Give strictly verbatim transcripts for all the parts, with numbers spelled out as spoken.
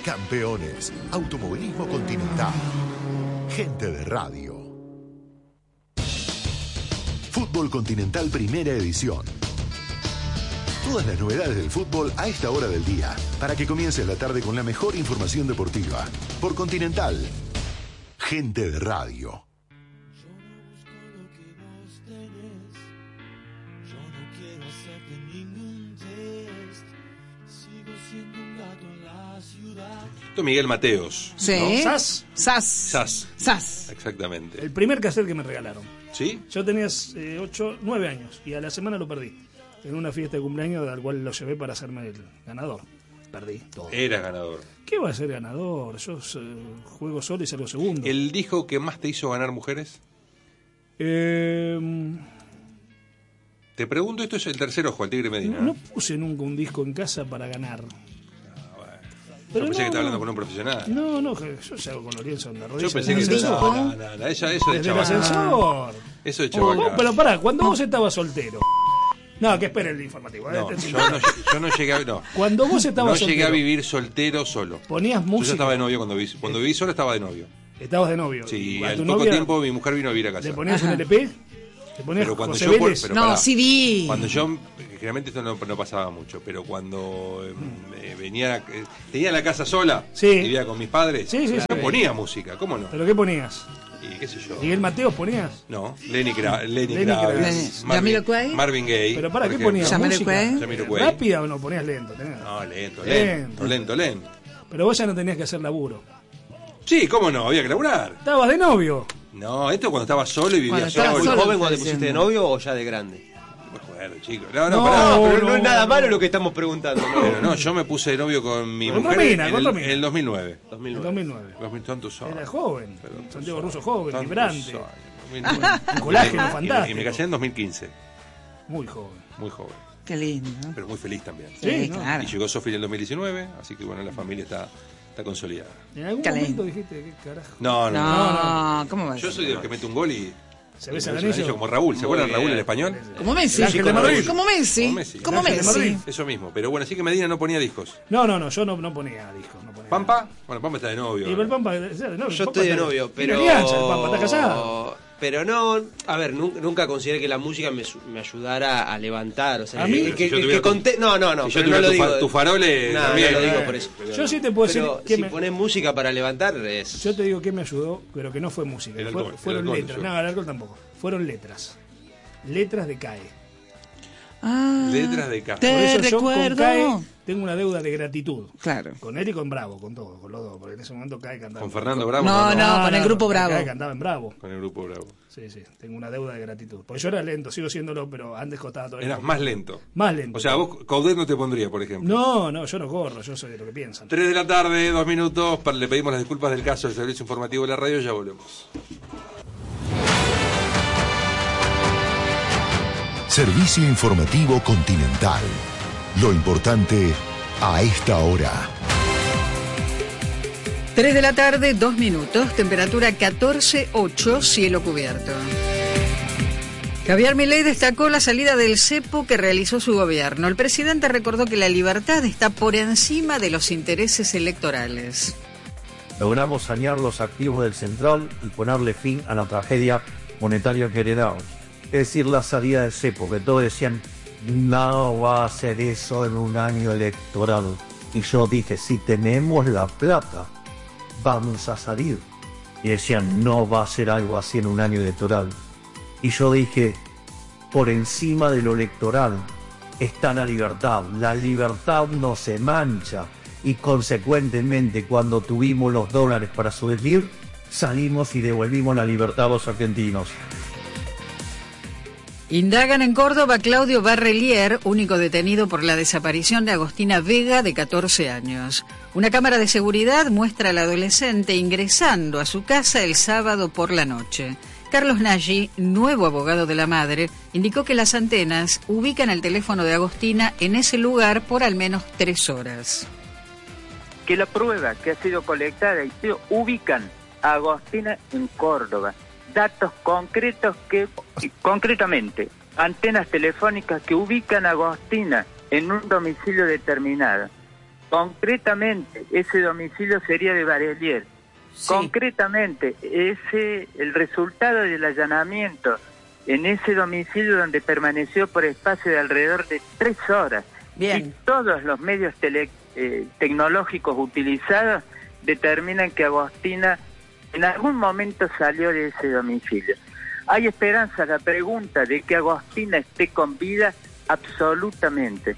Campeones, automovilismo continental. Gente de radio. Fútbol Continental Primera Edición. Todas las novedades del fútbol a esta hora del día, para que comiences la tarde con la mejor información deportiva. Por Continental. Gente de radio. Miguel Mateos. Sí. ¿No? ¿Sas? Sas. Sas. Sas. Exactamente. El primer cassette que me regalaron. ¿Sí? Yo tenía eh, ocho, nueve años y a la semana lo perdí. En una fiesta de cumpleaños al cual lo llevé para hacerme el ganador. Perdí todo. Eras ganador. ¿Qué va a ser ganador? Yo eh, juego solo y salgo segundo. ¿El disco que más te hizo ganar mujeres? Eh, te pregunto, esto es el tercer ojo, al Tigre Medina. No, no puse nunca un disco en casa para ganar. Yo pensé no, que estaba hablando no. con un profesional. No, no, yo salgo con Lorenzo en la rodilla. Yo pensé que estaba... no, no, no, no, eso, eso de Desde el chaval. ascensor. Eso de Oh, chaval. vos, pero pará, cuando vos estabas soltero. No, que espere el informativo. No, ¿eh? yo, no, yo no llegué a... No. Cuando vos estabas No soltero. llegué a vivir soltero solo. Ponías música. Yo ya estaba de novio cuando viví. Cuando viví solo estaba de novio. Estabas de novio. Sí, ¿A al tu poco novia tiempo mi mujer vino a vivir a casa. ¿Le ponías un L P? ¿Le ponías Pero cuando José yo por- Vélez? pero No, pará. C D. Cuando yo, generalmente esto no, no pasaba mucho, pero cuando eh, venía, eh, tenía la casa sola, Sí. vivía con mis padres, Sí, sí, yo sí. ponía música, ¿cómo no? ¿Pero qué ponías? Y qué sé yo. ¿Miguel Mateos ponías? No, Lenny, Kra Lenny Lenny Kravitz, Kravitz. Marvin, Jamiroquai. Marvin Gaye. ¿Pero para por qué ejemplo. ponías? Jamiroquai. ¿Música Jamiroquai. rápida o no ponías lento? Tenés- No, lento, lento, Lento. lento, lento. Pero vos ya no tenías que hacer laburo. Sí, ¿cómo no? Había que laburar. Estabas de novio. No, esto cuando estaba solo y vivía Cuando solo. estaba ¿Muy solo. joven cuando te está pusiste de diciendo. novio o ya de grande? No me acuerdo, chicos. No, no, No, pará. No, pero no, no, es nada no. malo lo que estamos preguntando, ¿no? Pero no, yo me puse de novio con mi Con mujer Romina, en, con el, Romina. en el dos mil nueve. En dos mil nueve. dos mil nueve. dos mil tantos años. Era joven. Pero Santiago Russo joven, tantos vibrante. años, dos mil nueve. Un colágeno Y me- fantástico. Y me casé en dos mil quince. Muy joven. Muy joven. Qué lindo. ¿no? Pero muy feliz también. Sí, Sí, ¿no? claro. Y llegó Sofía en el dos mil diecinueve, así que bueno, la familia está, está consolidada. En algún Qué momento lindo. dijiste, ¿qué carajo? No, no, No, no. ¿cómo va a Yo ser? soy del que mete un gol y. ¿Se besa y el me anillo? como Raúl. ¿Se Muy acuerdan bien. Raúl el español? Como Messi. El Ángel de Madrid. Como Messi. Como Messi. Como El Ángel de Messi. Madrid. Eso mismo. Pero bueno, así que Medina no ponía discos. No, no, no, yo no, no ponía discos. No ponía ¿Pampa? Bueno, Pampa está de novio. Y el Pampa, no, el Yo Pampa estoy de está- novio, tiene pero... alianza, el Pampa, ¿está casado? Pero no, a ver, nunca, nunca consideré que la música me, su- me ayudara a levantar, o sea, ¿A mí? que, que, Si yo que tuviera conté, no, no, no, si yo pero no tuviera lo tu, digo. fa- tu farole. No, también, no lo digo eh. por eso. Yo sí te puedo decir Pero que si me- pones música para levantar es... Yo te digo que me ayudó, pero que no fue música. El fue- alcohol, fueron el alcohol, letras. yo. No, el alcohol tampoco. Fueron letras. Letras de C A E. Ah, Letras de Castro. Te Por eso yo con recuerdo. C A E tengo una deuda de gratitud. Claro. Con él y con Bravo, con todo, con los dos. Porque en ese momento C A E cantaba. Con Fernando Bravo. No, no, con el grupo Bravo. C A E cantaba en Bravo. Con el grupo Bravo. Sí, sí. Tengo una deuda de gratitud. Porque yo era lento, sigo siéndolo, pero antes costaba todo. Eras más lento. Más lento. O sea, vos Coudet no te pondría, por ejemplo. No, no, yo no corro, yo soy de lo que piensan. Tres de la tarde, dos minutos. pa- Le pedimos las disculpas del caso del servicio informativo de la radio. Ya volvemos. Servicio informativo Continental. Lo importante a esta hora. tres de la tarde, dos minutos, temperatura catorce ocho, cielo cubierto. Javier Milei destacó la salida del cepo que realizó su gobierno. El presidente recordó que la libertad está por encima de los intereses electorales. Logramos sanear los activos del central y ponerle fin a la tragedia monetaria que heredamos. Es decir, la salida del cepo, que todos decían, no va a hacer eso en un año electoral. Y yo dije, si tenemos la plata, vamos a salir. Y decían, no va a ser algo así en un año electoral. Y yo dije, por encima de lo electoral está la libertad. La libertad no se mancha. Y consecuentemente, cuando tuvimos los dólares para sobrevivir, salimos y devolvimos la libertad a los argentinos. Indagan en Córdoba a Claudio Barrelier, único detenido por la desaparición de Agostina Vega, de catorce años. Una cámara de seguridad muestra al adolescente ingresando a su casa el sábado por la noche. Carlos Nagy, nuevo abogado de la madre, indicó que las antenas ubican el teléfono de Agostina en ese lugar por al menos tres horas. Que la prueba que ha sido colectada y se ubican a Agostina en Córdoba. Datos concretos que, concretamente, antenas telefónicas que ubican a Agostina en un domicilio determinado. Concretamente, ese domicilio sería de Barelier. Sí. Concretamente, ese el resultado del allanamiento en ese domicilio donde permaneció por espacio de alrededor de tres horas. Bien. Y todos los medios tele, eh, tecnológicos utilizados determinan que Agostina en algún momento salió de ese domicilio. ¿Hay esperanza? La pregunta de que Agostina esté con vida, absolutamente.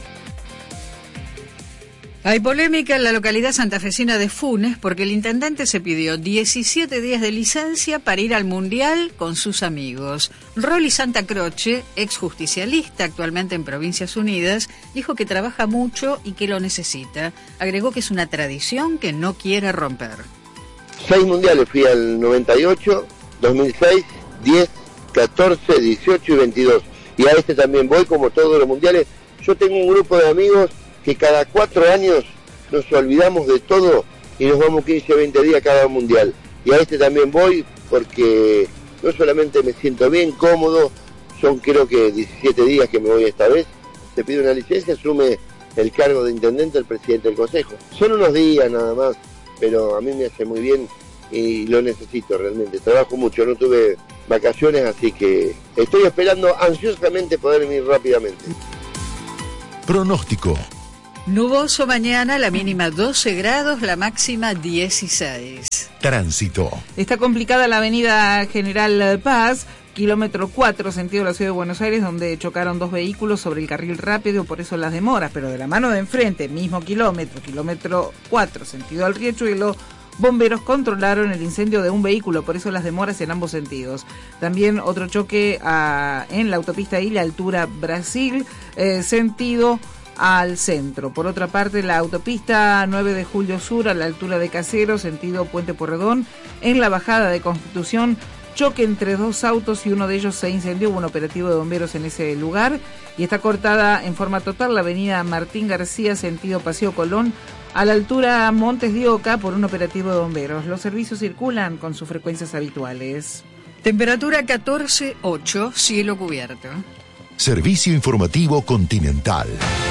Hay polémica en la localidad santafesina de Funes porque el intendente se pidió diecisiete días de licencia para ir al Mundial con sus amigos. Rolly Santa Croce, ex justicialista actualmente en Provincias Unidas, dijo que trabaja mucho y que lo necesita. Agregó que es una tradición que no quiere romper. Seis mundiales fui al noventa y ocho, dos mil seis, diez, catorce, dieciocho y veintidós. Y a este también voy, como todos los mundiales. Yo tengo un grupo de amigos que cada cuatro años nos olvidamos de todo y nos vamos quince, veinte días cada mundial. Y a este también voy porque no solamente me siento bien, cómodo, son creo que diecisiete días que me voy esta vez. Se pide una licencia, asume el cargo de intendente el presidente del consejo. Son unos días nada más, pero a mí me hace muy bien y lo necesito realmente. Trabajo mucho, no tuve vacaciones, así que estoy esperando ansiosamente poder ir rápidamente. Pronóstico. Nuboso mañana, la mínima doce grados, la máxima dieciséis. Tránsito. Está complicada la avenida General Paz, kilómetro cuatro, sentido de la ciudad de Buenos Aires, donde chocaron dos vehículos sobre el carril rápido, por eso las demoras, pero de la mano de enfrente, mismo kilómetro, kilómetro cuatro, sentido al Riachuelo, bomberos controlaron el incendio de un vehículo, por eso las demoras en ambos sentidos. También otro choque a, en la autopista Isla, altura Brasil, eh, sentido al centro. Por otra parte, la autopista nueve de Julio Sur, a la altura de Caseros, sentido Puente Porredón, en la bajada de Constitución, choque entre dos autos y uno de ellos se incendió. Hubo un operativo de bomberos en ese lugar y está cortada en forma total la avenida Martín García, sentido Paseo Colón, a la altura Montes de Oca, por un operativo de bomberos. Los servicios circulan con sus frecuencias habituales. Temperatura catorce ocho, cielo cubierto. Servicio informativo Continental.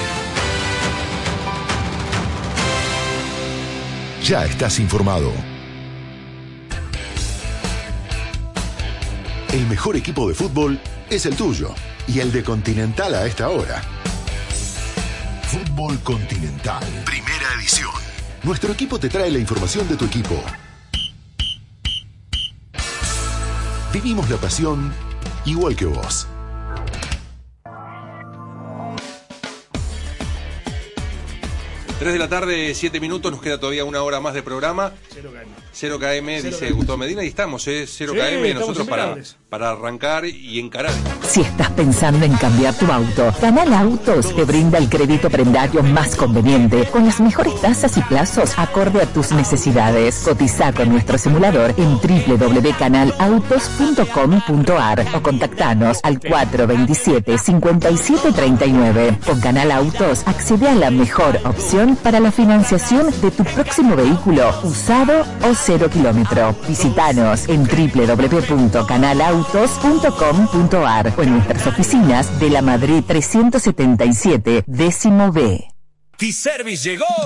Ya estás informado. El mejor equipo de fútbol es el tuyo y el de Continental a esta hora. Fútbol Continental, primera edición. Nuestro equipo te trae la información de tu equipo. Vivimos la pasión igual que vos. tres de la tarde, siete minutos, nos queda todavía una hora más de programa. cero K M. cero K M, dice Gustavo Medina, y estamos, ¿eh? cero K M, sí, nosotros para, para arrancar y encarar. Si estás pensando en cambiar tu auto, Canal Autos te brinda el crédito prendario más conveniente, con las mejores tasas y plazos acorde a tus necesidades. Cotiza con nuestro simulador en doble u doble u doble u punto canal autos punto com punto a r o contactanos al cuatro dos siete, cinco siete tres nueve. Con Canal Autos accede a la mejor opción para la financiación de tu próximo vehículo, usado o cero kilómetro. Visítanos en doble u doble u doble u punto canal autos punto com punto a r o en nuestras oficinas de la Madrid trescientos setenta y siete, décimo B. T-Service llegó